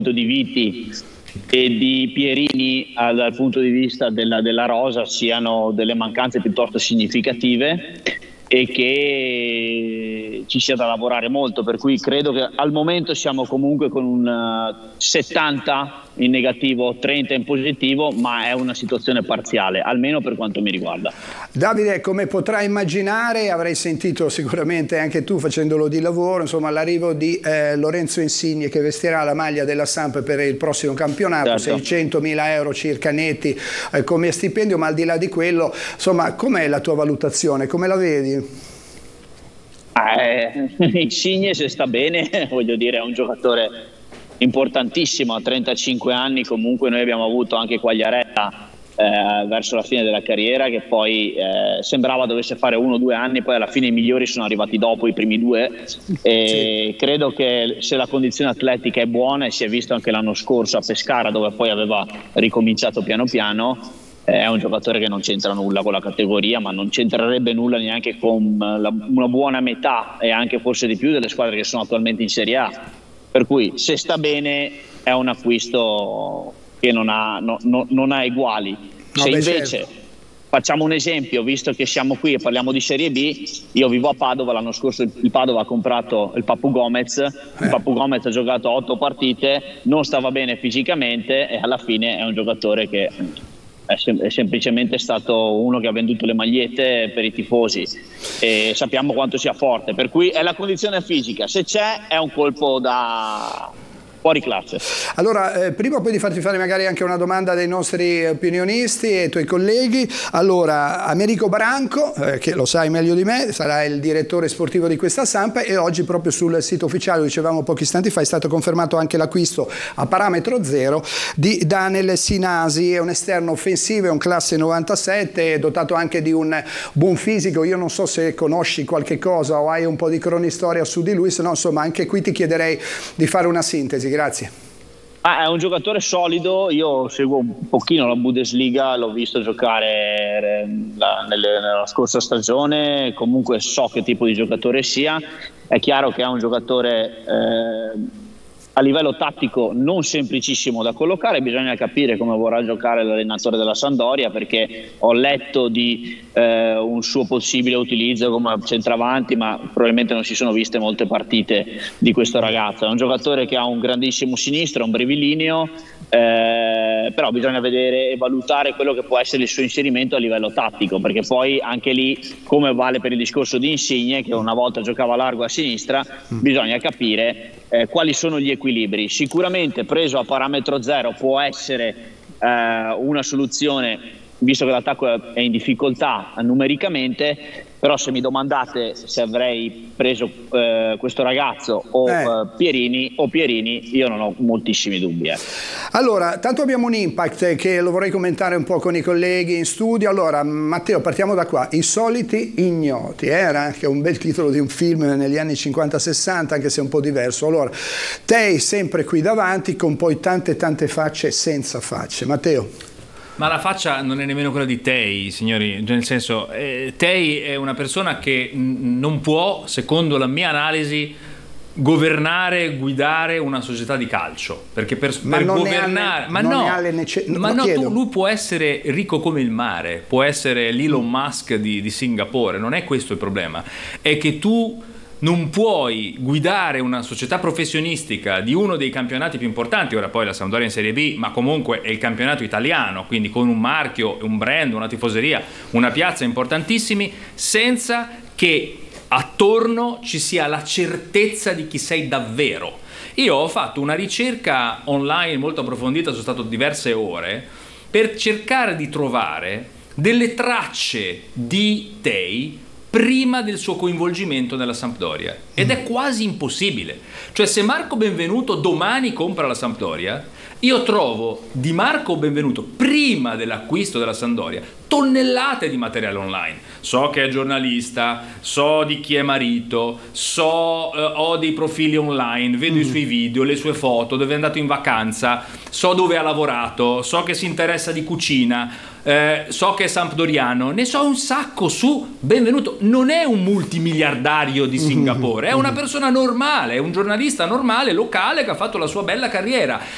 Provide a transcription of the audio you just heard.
di Viti e di Pierini dal punto di vista della rosa siano delle mancanze piuttosto significative e che ci sia da lavorare molto, per cui credo che al momento siamo comunque con un 70 in negativo, 30 in positivo, ma è una situazione parziale, almeno per quanto mi riguarda. Davide, come potrai immaginare, avrai sentito sicuramente anche tu facendolo di lavoro, insomma, l'arrivo di Lorenzo Insigne, che vestirà la maglia della Samp per il prossimo campionato, certo. 600.000 euro circa netti come stipendio, ma al di là di quello, insomma, com'è la tua valutazione, come la vedi? Insigne, se sta bene, voglio dire, è un giocatore importantissimo, a 35 anni. Comunque noi abbiamo avuto anche Quagliarella verso la fine della carriera, che poi sembrava dovesse fare 1 o 2 anni, poi alla fine i migliori sono arrivati dopo i primi 2 e sì. Credo che se la condizione atletica è buona, e si è visto anche l'anno scorso a Pescara, dove poi aveva ricominciato piano piano, è un giocatore che non c'entra nulla con la categoria, ma non c'entrerebbe nulla neanche con una buona metà e anche forse di più delle squadre che sono attualmente in Serie A, per cui se sta bene è un acquisto che non ha eguali. Se invece certo. Facciamo un esempio, visto che siamo qui e parliamo di Serie B, io vivo a Padova, l'anno scorso il Padova ha comprato il Papu Gomez, il Papu Gomez ha giocato 8 partite, non stava bene fisicamente e alla fine è un giocatore che è semplicemente stato uno che ha venduto le magliette per i tifosi e sappiamo quanto sia forte, per cui è la condizione fisica, se c'è è un colpo da fuori classe. Allora, prima poi di farti fare magari anche una domanda dei nostri opinionisti e tuoi colleghi, allora Americo Baranco, che lo sai meglio di me, sarà il direttore sportivo di questa Samp, e oggi proprio sul sito ufficiale, lo dicevamo pochi istanti fa, è stato confermato anche l'acquisto a parametro zero di Daniel Sinasi, è un esterno offensivo, è un classe 97, dotato anche di un buon fisico. Io non so se conosci qualche cosa o hai un po' di cronistoria su di lui, se no insomma anche qui ti chiederei di fare una sintesi. Grazie. È un giocatore solido, io seguo un pochino la Bundesliga, l'ho visto giocare nella scorsa stagione, comunque so che tipo di giocatore sia. È chiaro che è un giocatore a livello tattico non semplicissimo da collocare, bisogna capire come vorrà giocare l'allenatore della Sampdoria, perché ho letto di un suo possibile utilizzo come centravanti, ma probabilmente non si sono viste molte partite di questo ragazzo. È un giocatore che ha un grandissimo sinistro, un brevilineo, però bisogna vedere e valutare quello che può essere il suo inserimento a livello tattico, perché poi anche lì, come vale per il discorso di Insigne, che una volta giocava largo a sinistra, bisogna capire quali sono gli equilibri. Sicuramente preso a parametro zero può essere una soluzione, visto che l'attacco è in difficoltà numericamente, però se mi domandate se avrei preso questo ragazzo o Pierini, io non ho moltissimi dubbi. Allora, tanto abbiamo un Impact che lo vorrei commentare un po' con i colleghi in studio. Allora, Matteo, partiamo da qua. I soliti ignoti, era che è un bel titolo di un film negli anni 50-60, anche se un po' diverso. Allora, Tei sempre qui davanti con poi tante facce senza facce. Matteo. Ma la faccia non è nemmeno quella di Tei, signori, nel senso, Tei è una persona che non può, secondo la mia analisi, guidare una società di calcio, perché per governare, lui può essere ricco come il mare, può essere l'Elon Musk di Singapore, non è questo il problema, è che tu non puoi guidare una società professionistica di uno dei campionati più importanti, ora poi la Sampdoria in Serie B, ma comunque è il campionato italiano, quindi con un marchio, un brand, una tifoseria, una piazza importantissimi, senza che attorno ci sia la certezza di chi sei davvero. Io ho fatto una ricerca online molto approfondita, sono stato diverse ore, per cercare di trovare delle tracce di Tei prima del suo coinvolgimento nella Sampdoria, ed è quasi impossibile. Cioè, se Marco Benvenuto domani compra la Sampdoria, io trovo di Marco Benvenuto prima dell'acquisto della Sampdoria tonnellate di materiale online. So che è giornalista, so di chi è marito, ho dei profili online, vedo i suoi video, le sue foto, dove è andato in vacanza, so dove ha lavorato, so che si interessa di cucina, so che è sampdoriano, ne so un sacco su Benvenuto. Non è un multimiliardario di Singapore, è una persona normale, è un giornalista normale, locale, che ha fatto la sua bella carriera,